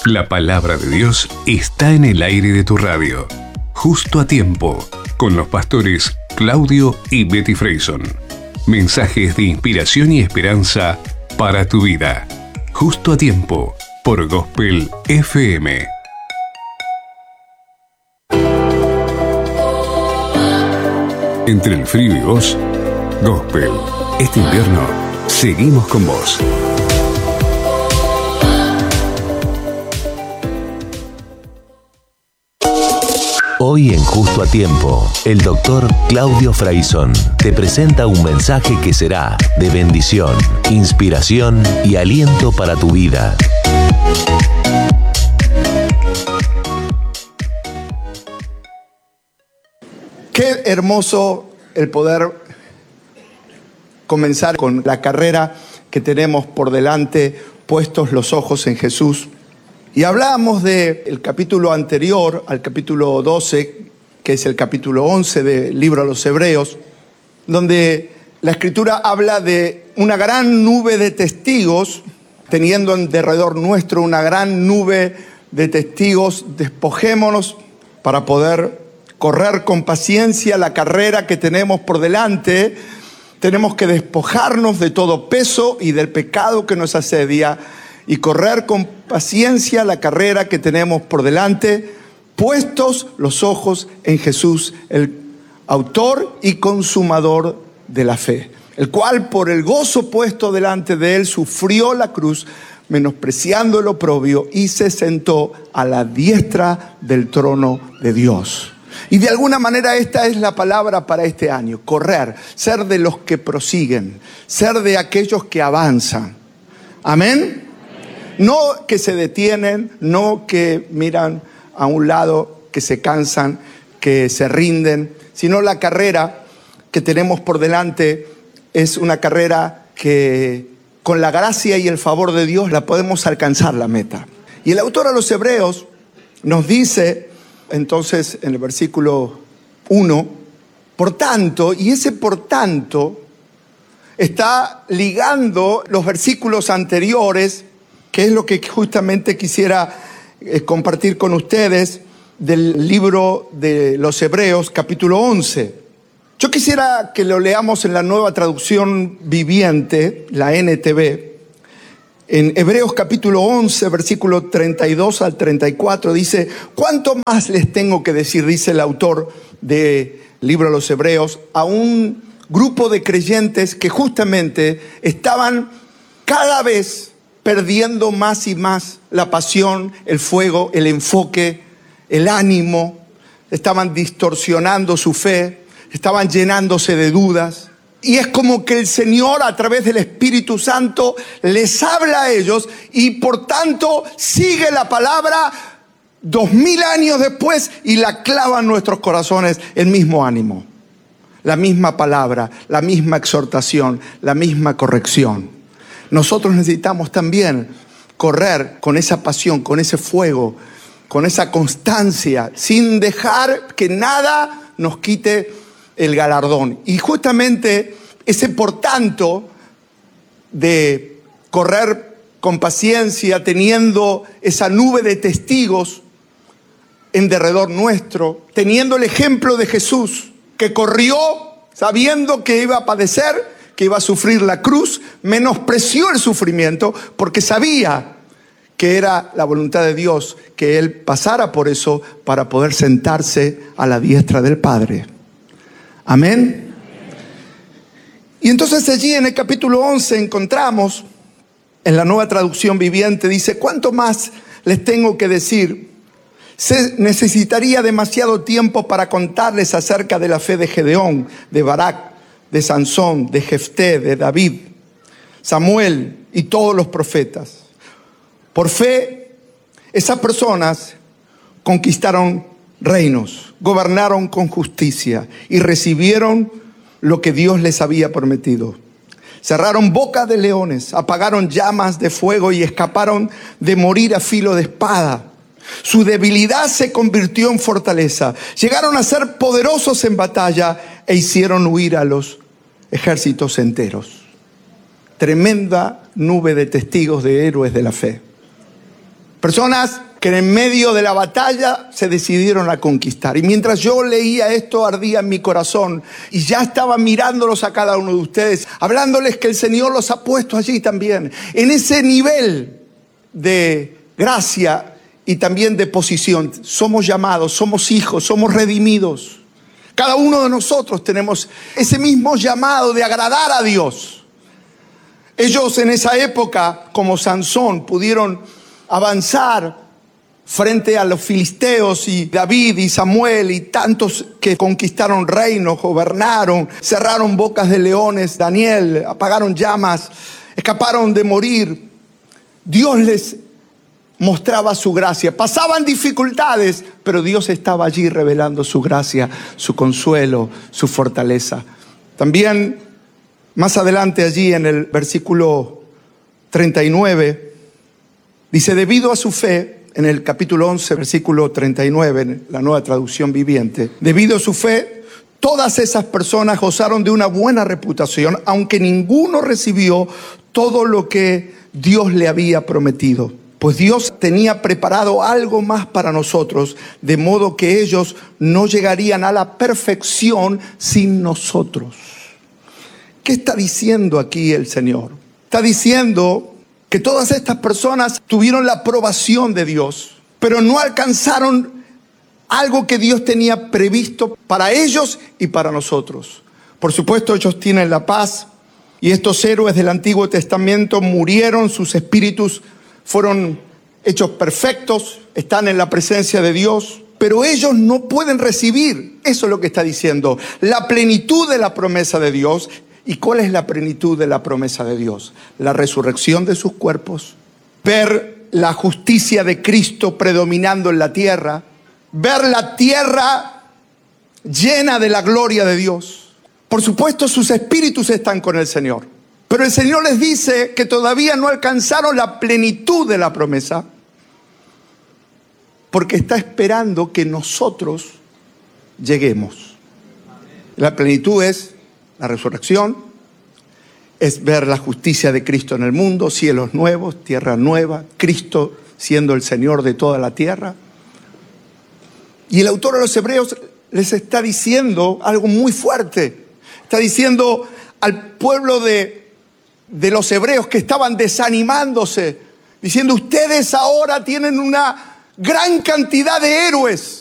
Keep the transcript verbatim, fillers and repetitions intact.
La palabra de Dios está en el aire de tu radio. Justo a tiempo, con los pastores Claudio y Betty Freyson. Mensajes de inspiración y esperanza para tu vida. Justo a tiempo, por Gospel F M. Entre el frío y vos, Gospel. Este invierno, seguimos con vos. Hoy en Justo a Tiempo, el doctor Claudio Freyson te presenta un mensaje que será de bendición, inspiración y aliento para tu vida. Qué hermoso el poder comenzar con la carrera que tenemos por delante, puestos los ojos en Jesús. Y hablábamos del capítulo anterior, al capítulo doce, que es el capítulo once del libro a los Hebreos, donde la Escritura habla de una gran nube de testigos, teniendo en derredor nuestro una gran nube de testigos. Despojémonos para poder correr con paciencia la carrera que tenemos por delante. Tenemos que despojarnos de todo peso y del pecado que nos asedia y correr con paciencia la carrera que tenemos por delante, puestos los ojos en Jesús, el autor y consumador de la fe, el cual por el gozo puesto delante de él sufrió la cruz, menospreciando el oprobio, y se sentó a la diestra del trono de Dios. Y de alguna manera esta es la palabra para este año: correr, ser de los que prosiguen, ser de aquellos que avanzan. Amén. No que se detienen, no que miran a un lado, que se cansan, que se rinden, sino la carrera que tenemos por delante es una carrera que con la gracia y el favor de Dios la podemos alcanzar la meta. Y el autor a los Hebreos nos dice entonces en el versículo uno, por tanto, y ese por tanto está ligando los versículos anteriores, que es lo que justamente quisiera eh, compartir con ustedes del libro de los Hebreos, capítulo once. Yo quisiera que lo leamos en la Nueva Traducción Viviente, la N T V. En Hebreos capítulo once, versículo treinta y dos al treinta y cuatro, dice: ¿cuánto más les tengo que decir? Dice el autor del libro de los Hebreos a un grupo de creyentes que justamente estaban cada vez perdiendo más y más la pasión, el fuego, el enfoque, el ánimo. Estaban distorsionando su fe, estaban llenándose de dudas. Y es como que el Señor, a través del Espíritu Santo, les habla a ellos y por tanto sigue la palabra dos mil años después y la clava en nuestros corazones el mismo ánimo, la misma palabra, la misma exhortación, la misma corrección. Nosotros necesitamos también correr con esa pasión, con ese fuego, con esa constancia, sin dejar que nada nos quite el galardón. Y justamente ese por tanto de correr con paciencia, teniendo esa nube de testigos en derredor nuestro, teniendo el ejemplo de Jesús, que corrió sabiendo que iba a padecer, que iba a sufrir la cruz, menospreció el sufrimiento porque sabía que era la voluntad de Dios que Él pasara por eso para poder sentarse a la diestra del Padre. Amén. Y entonces allí en el capítulo once encontramos, en la Nueva Traducción Viviente, dice: ¿cuánto más les tengo que decir? Se necesitaría demasiado tiempo para contarles acerca de la fe de Gedeón, de Barak, de Sansón, de Jefté, de David, Samuel y todos los profetas. Por fe, esas personas conquistaron reinos, gobernaron con justicia y recibieron lo que Dios les había prometido. Cerraron bocas de leones, apagaron llamas de fuego y escaparon de morir a filo de espada. Su debilidad se convirtió en fortaleza. Llegaron a ser poderosos en batalla e hicieron huir a los ejércitos enteros. Tremenda nube de testigos, de héroes de la fe. Personas que en medio de la batalla se decidieron a conquistar. Y mientras yo leía esto, ardía en mi corazón. Y ya estaba mirándolos a cada uno de ustedes, hablándoles que el Señor los ha puesto allí también, en ese nivel de gracia y también de posición. Somos llamados, somos hijos, somos redimidos. Cada uno de nosotros tenemos ese mismo llamado de agradar a Dios. Ellos en esa época, como Sansón, pudieron avanzar frente a los filisteos, y David y Samuel y tantos que conquistaron reinos, gobernaron, cerraron bocas de leones, Daniel, apagaron llamas, escaparon de morir. Dios les mostraba su gracia. Pasaban dificultades, pero Dios estaba allí revelando su gracia, su consuelo, su fortaleza. También más adelante allí en el versículo treinta y nueve, dice, debido a su fe, en el capítulo once, versículo treinta y nueve, en la Nueva Traducción Viviente, debido a su fe, todas esas personas gozaron de una buena reputación, aunque ninguno recibió todo lo que Dios le había prometido. Pues Dios tenía preparado algo más para nosotros, de modo que ellos no llegarían a la perfección sin nosotros. ¿Qué está diciendo aquí el Señor? Está diciendo que todas estas personas tuvieron la aprobación de Dios, pero no alcanzaron algo que Dios tenía previsto para ellos y para nosotros. Por supuesto, ellos tienen la paz, y estos héroes del Antiguo Testamento murieron, sus espíritus fueron hechos perfectos, están en la presencia de Dios, pero ellos no pueden recibir, eso es lo que está diciendo, la plenitud de la promesa de Dios. ¿Y cuál es la plenitud de la promesa de Dios? La resurrección de sus cuerpos, ver la justicia de Cristo predominando en la tierra, ver la tierra llena de la gloria de Dios. Por supuesto, sus espíritus están con el Señor, pero el Señor les dice que todavía no alcanzaron la plenitud de la promesa, porque está esperando que nosotros lleguemos. La plenitud es la resurrección, es ver la justicia de Cristo en el mundo, cielos nuevos, tierra nueva, Cristo siendo el Señor de toda la tierra. Y el autor de los Hebreos les está diciendo algo muy fuerte. Está diciendo al pueblo de, de los hebreos que estaban desanimándose, diciendo, ustedes ahora tienen una gran cantidad de héroes,